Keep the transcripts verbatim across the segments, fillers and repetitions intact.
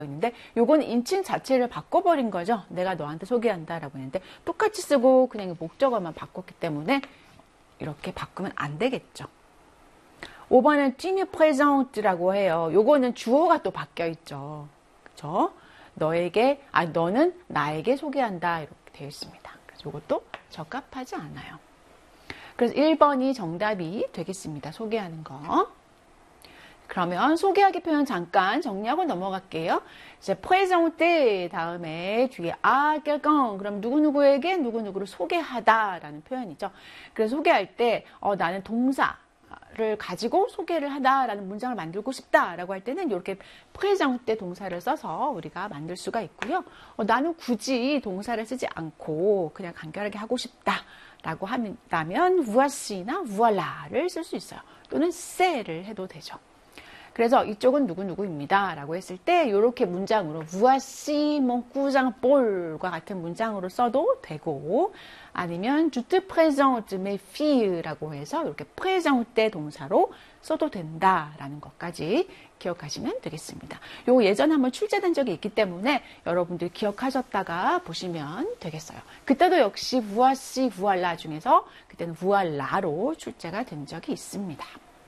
있는데 요건 인칭 자체를 바꿔버린 거죠. 내가 너한테 소개한다라고 했는데 똑같이 쓰고 그냥 목적어만 바꿨기 때문에 이렇게 바꾸면 안 되겠죠. 오 번은 tu me présente라고 해요. 요거는 주어가 또 바뀌어 있죠. 그죠? 너에게, 아, 너는 나에게 소개한다. 이렇게 되어 있습니다. 그래서 요것도 적합하지 않아요. 그래서 일 번이 정답이 되겠습니다. 소개하는 거. 그러면 소개하기 표현 잠깐 정리하고 넘어갈게요. 이제 présenter 다음에 뒤에 à quelqu'un 그럼 누구누구에게 누구누구를 소개하다라는 표현이죠. 그래서 소개할 때 어, 나는 동사를 가지고 소개를 하다라는 문장을 만들고 싶다라고 할 때는 이렇게 présenter 동사를 써서 우리가 만들 수가 있고요. 어, 나는 굳이 동사를 쓰지 않고 그냥 간결하게 하고 싶다라고 한다면 voici나 voila를 쓸 수 있어요. 또는 c'est를 해도 되죠. 그래서 이쪽은 누구누구입니다 라고 했을 때 이렇게 문장으로 voici mon cousin Paul과 같은 문장으로 써도 되고 아니면 je te présente mes filles 라고 해서 이렇게 présenter 동사로 써도 된다라는 것까지 기억하시면 되겠습니다. 요 예전에 한번 출제된 적이 있기 때문에 여러분들이 기억하셨다가 보시면 되겠어요. 그때도 역시 voici, voilà 중에서 그때는 voilà로 출제가 된 적이 있습니다.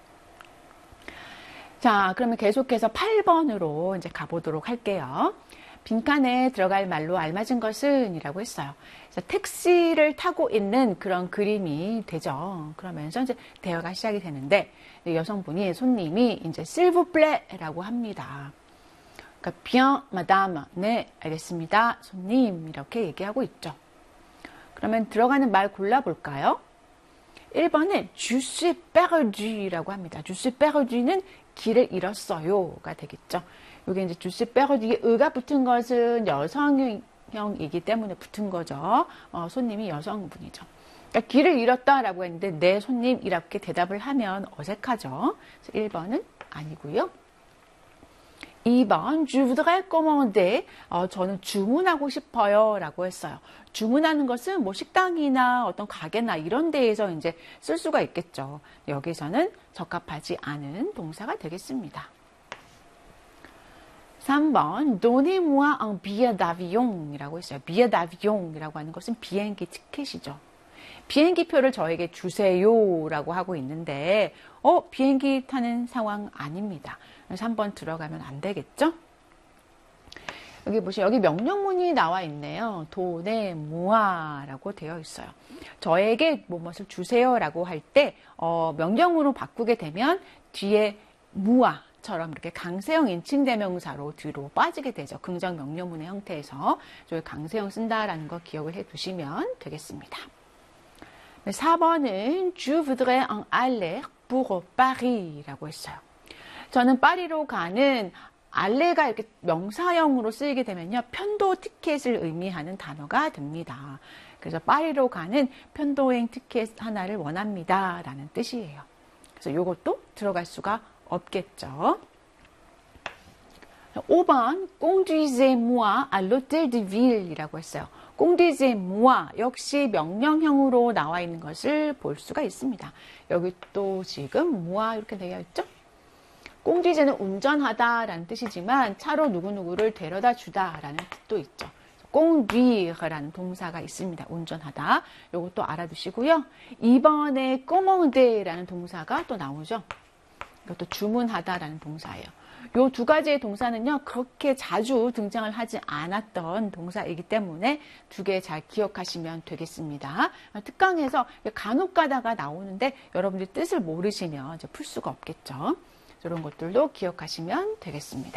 자, 그러면 계속해서 팔 번으로 이제 가보도록 할게요. 빈칸에 들어갈 말로 알맞은 것은 이라고 했어요. 그래서 택시를 타고 있는 그런 그림이 되죠. 그러면서 이제 대화가 시작이 되는데 여성분이 손님이 이제 s'il vous plaît라고 합니다. 그러니까 bien, madame. 네, 알겠습니다. 손님 이렇게 얘기하고 있죠. 그러면 들어가는 말 골라볼까요? 일 번은 je suis perdu라고 합니다. je suis perdu는 길을 잃었어요가 되겠죠. 이게 이제 je suis perdu에 의가 붙은 것은 여성형이기 때문에 붙은 거죠. 어, 손님이 여성분이죠. 그러니까 길을 잃었다라고 했는데 네 손님 이렇게 대답을 하면 어색하죠. 그래서 일 번은 아니고요. 이 번 je voudrais commander 어, 저는 주문하고 싶어요 라고 했어요. 주문하는 것은 뭐 식당이나 어떤 가게나 이런 데에서 이제 쓸 수가 있겠죠. 여기서는 적합하지 않은 동사가 되겠습니다. 삼 번 donnez-moi un billet d'avion 이라고 했어요. billet d'avion 이라고 하는 것은 비행기 티켓이죠. 비행기 표를 저에게 주세요 라고 하고 있는데 어 비행기 타는 상황 아닙니다. 그래서 한 번 들어가면 안 되겠죠? 여기 보시면 여기 명령문이 나와 있네요. donnez-moi 라고 되어 있어요. 저에게 무엇을 주세요 라고 할 때 어, 명령문으로 바꾸게 되면 뒤에 mua처럼 이렇게 강세형 인칭대명사로 뒤로 빠지게 되죠. 긍정 명령문의 형태에서 저희 강세형 쓴다라는 거 기억을 해 두시면 되겠습니다. 사 번은 Je voudrais en aller pour Paris 라고 했어요. 저는 파리로 가는 알레가 이렇게 명사형으로 쓰이게 되면요. 편도 티켓을 의미하는 단어가 됩니다. 그래서 파리로 가는 편도행 티켓 하나를 원합니다. 라는 뜻이에요. 그래서 이것도 들어갈 수가 없겠죠. 오 번 Conduisez-moi à l'hôtel de ville 이라고 했어요. Conduisez-moi 역시 명령형으로 나와 있는 것을 볼 수가 있습니다. 여기 또 지금 moi 이렇게 되어 있죠. conduise는 운전하다라는 뜻이지만 차로 누구누구를 데려다 주다라는 뜻도 있죠. conduire라는 동사가 있습니다. 운전하다. 이것도 알아두시고요. 이 번에 commander라는 동사가 또 나오죠. 이것도 주문하다라는 동사예요. 이 두 가지의 동사는요, 그렇게 자주 등장을 하지 않았던 동사이기 때문에 두 개 잘 기억하시면 되겠습니다. 특강에서 간혹 가다가 나오는데 여러분들이 뜻을 모르시면 이제 풀 수가 없겠죠. 이런 것들도 기억하시면 되겠습니다.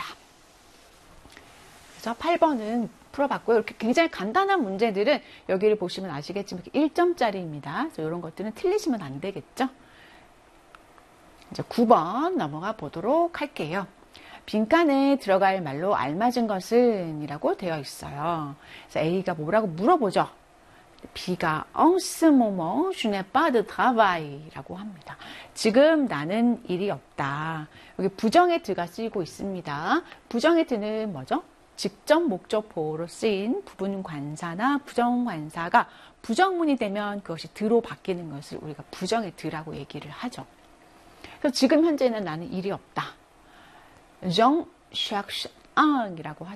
그래서 팔 번은 풀어봤고요. 이렇게 굉장히 간단한 문제들은 여기를 보시면 아시겠지만 일 점짜리입니다. 그래서 이런 것들은 틀리시면 안 되겠죠. 이제 구 번 넘어가 보도록 할게요. 빈칸에 들어갈 말로 알맞은 것은 이라고 되어 있어요. 그래서 A가 뭐라고 물어보죠. B가 en ce moment je n'ai pas de travail 라고 합니다. 지금 나는 일이 없다. 여기 부정의 드가 쓰이고 있습니다. 부정의 드는 뭐죠? 직접 목적 보호로 쓰인 부분관사나 부정관사가 부정문이 되면 그것이 드로 바뀌는 것을 우리가 부정의 드라고 얘기를 하죠. 그래서 지금 현재는 나는 일이 없다. Je cherche 앙이라고